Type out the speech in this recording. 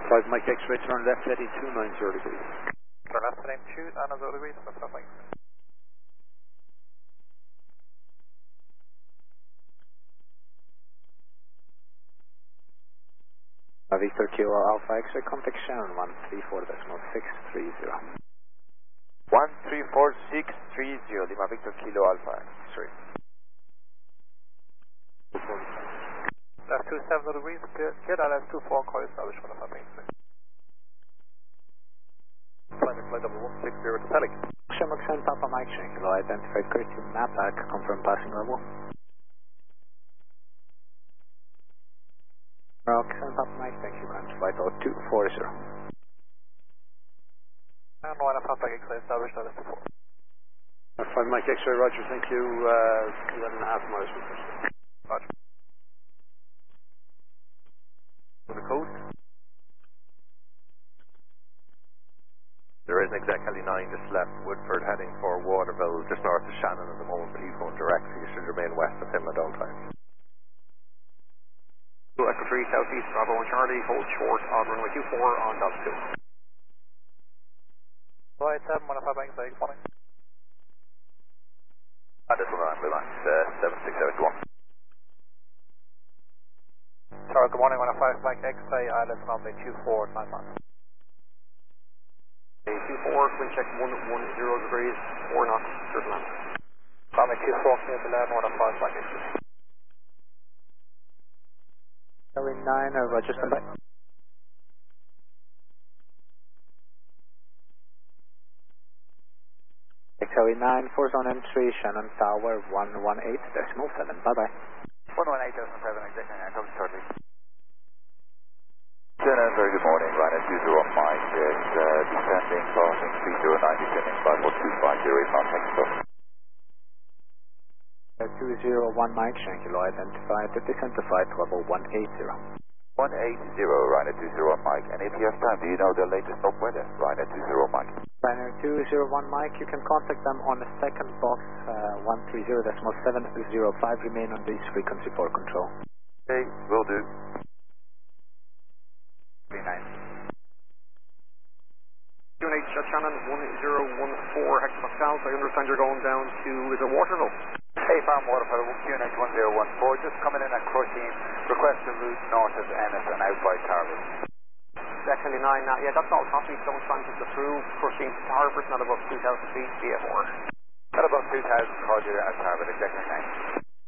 5 Mike X-ray, turn left heading 290 degrees. Turn left heading 290 degrees, that's nothing. Victor Kilo Alpha X-ray, contact Shannon 134.630. 134.630, Lima Victor Kilo Alpha X-ray. Left 270 degrees, clear LS 24, call establishment of F-8. Flight level 160 to Pelic. Shamrock 7 Papa Mike Kilo, identified Christian Mapak, confirm passing level. Shamrock 7 Papa Mike, thank you, ground flight 0240. And line of Papa X-ray established LS 24. 5 Mike X-ray, roger, thank you, 11.5 miles from first. Roger. To the coast. There is an exec heli 9 just left Woodford heading for Waterville, just north of Shannon at the moment, but he's going direct, so you should remain west of him at all times. Echo 3 Southeast, Bravo 1 Charlie, hold short on runway 24 on Delta 2. Right, 7, 1 of 5 X-ray, morning. This one on Blue Max 76721. Sorry, good morning, 1 of 5 Mike X-ray, ILS runway 24, 9 miles. 24, wind check 110 degrees, 4 knots, clear to land. Runway 24, clear to land, 1 of 5 Mike X-ray. Heli 9, roger, stand by. Heli 9, 4 zone entry, Shannon Tower 118.7, bye-bye. 118.7, exactly, I come shortly. Shannon, very good morning, Ryanair 20 Mike is descending, crossing 3090, descending by 12508 knots, thanks so. 201 Mike Kilo, identified at descent to flight level 180. 180, Ryanair 201 Mike, and if you have time, do you know the latest up weather, Ryanair 20 Mike? Ryanair 201 Mike, you can contact them on the second box 130.705, remain on this frequency for control. Okay, will do. 39. UNH Shannon 1014 hectopascals, I understand you're going down to, is it Waterville? Hey, Farm Waterfall, QNH 1014, just coming in at Crushing, request a route north of Ennis and out by Tarvis. Exactly 9, yeah, that's all copy, don't transit approved, Crushing to Tarvis, not above 2,000 feet, VF4. At about 2,000, call you at Tarvis, exactly 9.